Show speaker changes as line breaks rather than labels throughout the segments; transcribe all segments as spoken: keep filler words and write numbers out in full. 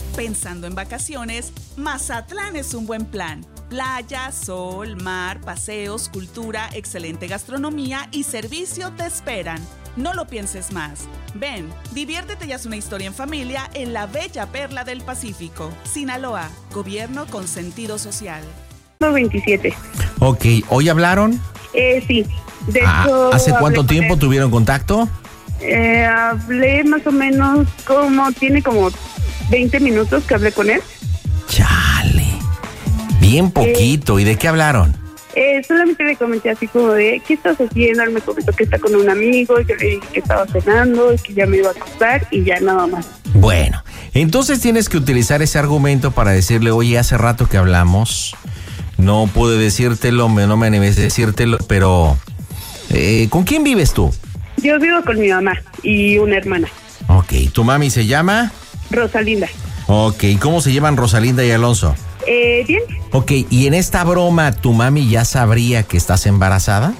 Pensando en vacaciones, Mazatlán es un buen plan. Playa, sol, mar, paseos, cultura, excelente gastronomía y servicio te esperan. No lo pienses más. Ven, diviértete y haz una historia en familia en la bella perla del Pacífico. Sinaloa, gobierno con sentido social.
veintisiete.
Ok, ¿hoy hablaron?
Eh, sí. De
Ah,
hecho,
¿hace
hablé
cuánto
con
tiempo
él.
tuvieron contacto?
Eh, hablé más o menos como, tiene como veinte minutos que hablé con él.
Chale. Bien poquito. ¿Y de qué hablaron?
Eh, solamente le comenté así como de, ¿qué estás haciendo? Él me comentó que está con un amigo, y yo le dije que estaba cenando, y que ya me iba a acostar y ya nada más.
Bueno, entonces tienes que utilizar ese argumento para decirle, oye, hace rato que hablamos, no pude decírtelo, me- no me animé a decírtelo, pero eh, ¿con quién vives tú?
Yo vivo con mi mamá y una hermana,
Ok, ¿tu mami se llama?
Rosalinda.
Ok, ¿cómo se llevan Rosalinda y Alonso?
Eh, bien,
Ok, ¿y en esta broma tu mami ya sabría que estás embarazada?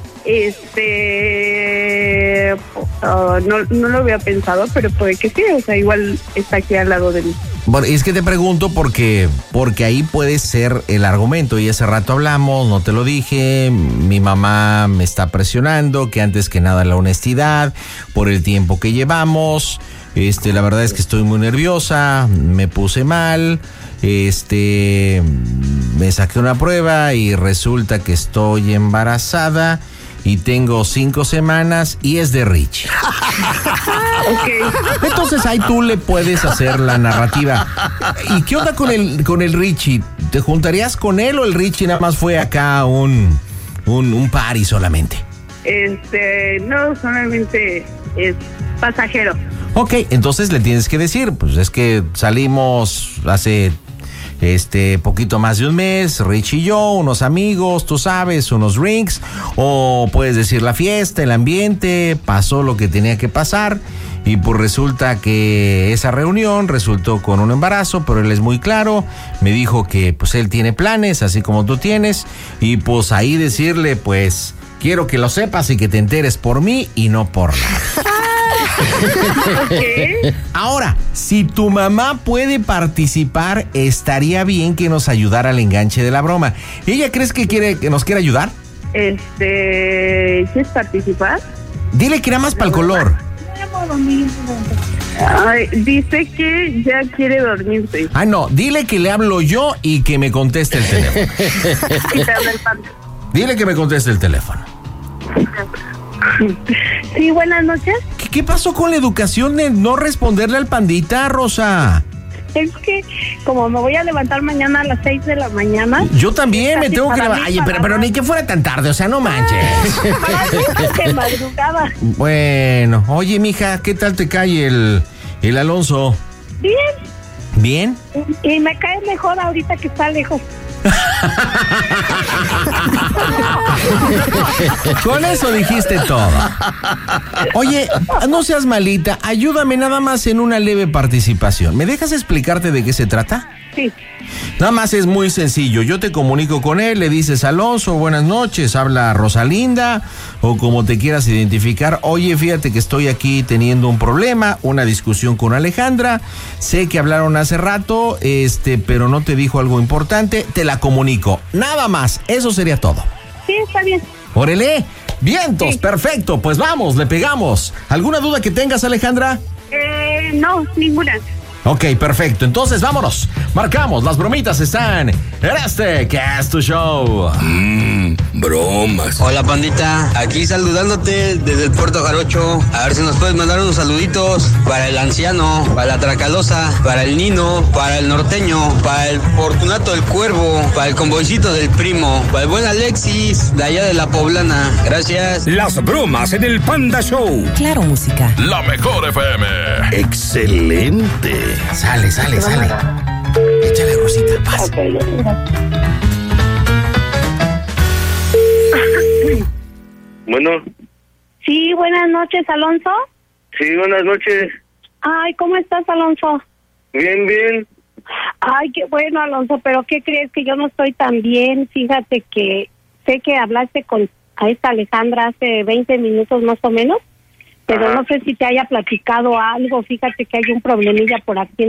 este... ah, no, no lo había pensado, pero puede que sí, o sea, igual está aquí al lado de mí.
Bueno, es que te pregunto porque, porque ahí puede ser el argumento. Y hace rato hablamos, no te lo dije, mi mamá me está presionando, que antes que nada la honestidad, por el tiempo que llevamos. Este, la verdad es que estoy muy nerviosa, me puse mal, este, me saqué una prueba y resulta que estoy embarazada y tengo cinco semanas y es de Richie.
Ok.
Entonces ahí tú le puedes hacer la narrativa. ¿Y qué onda con el con el Richie? ¿Te juntarías con él o el Richie nada más fue acá un un, un party solamente?
Este, no, solamente es pasajero.
Ok, entonces le tienes que decir, pues es que salimos hace este poquito más de un mes, Rich y yo, unos amigos, tú sabes, unos drinks, o puedes decir la fiesta, el ambiente, pasó lo que tenía que pasar y pues resulta que esa reunión resultó con un embarazo, pero él es muy claro, me dijo que pues él tiene planes, así como tú tienes, y pues ahí decirle pues quiero que lo sepas y que te enteres por mí y no por nada.
Ok.
Ahora, si tu mamá puede participar, estaría bien que nos ayudara al enganche de la broma. ¿Ella crees que quiere que nos quiere ayudar?
Este, ¿quieres participar?
Dile que era más para el color.
Ay, dice que ya quiere dormirse.
Ah, no, dile que le hablo yo y que me conteste el teléfono.
Y te habla el pan.
Dile que me conteste el teléfono.
Sí, buenas noches.
¿Qué, qué pasó con la educación de no responderle al pandita, Rosa?
Es que como me voy a levantar mañana a las seis de la mañana.
Yo también me
casi
tengo que
para
levantar.
mí,
Ay, pero,
para
pero
nada.
ni que fuera tan tarde, o sea, no manches.
Para mí es de madrugada.
Bueno, oye, mija, ¿qué tal te cae el, el Alonso?
Bien.
¿Bien?
Y me cae mejor ahorita que está lejos.
Con eso dijiste todo. Oye, no seas malita, ayúdame nada más en una leve participación. ¿Me dejas explicarte de qué se trata?
Sí.
Nada más es muy sencillo. Yo te comunico con él, le dices Alonso, buenas noches, habla Rosalinda, o como te quieras identificar. Oye, fíjate que estoy aquí teniendo un problema, una discusión con Alejandra. Sé que hablaron hace rato, este, pero no te dijo algo importante. Te la comunico. Nada más, eso sería todo.
Sí, está bien.
Órale, vientos,
Sí.
perfecto, pues vamos, le pegamos. ¿Alguna duda que tengas, Alejandra?
Eh, no, ninguna.
Ok, perfecto, entonces vámonos. Marcamos, las bromitas están en este que es tu show.
Mmm, bromas.
Hola pandita, aquí saludándote desde el Puerto Jarocho. A ver si nos puedes mandar unos saluditos para el anciano, para la Tracalosa, para el Nino, para el norteño, para el Fortunato del Cuervo, para el convoycito del primo, para el buen Alexis, de allá de la Poblana. Gracias.
Las bromas en el Panda Show.
Claro, música.
La mejor F M.
Excelente.
Sale, sale, sale. Échale, Rosita, paz.
Ok.
Bueno,
Sí, buenas noches, Alonso.
sí, buenas noches.
Ay, ¿cómo estás, Alonso?
Bien, bien.
Ay, qué bueno, Alonso, pero ¿qué crees? Que yo no estoy tan bien. Fíjate que sé que hablaste con a esta Alejandra hace veinte minutos más o menos, pero
Ajá.
no sé si te haya platicado algo. Fíjate que hay un problemilla por aquí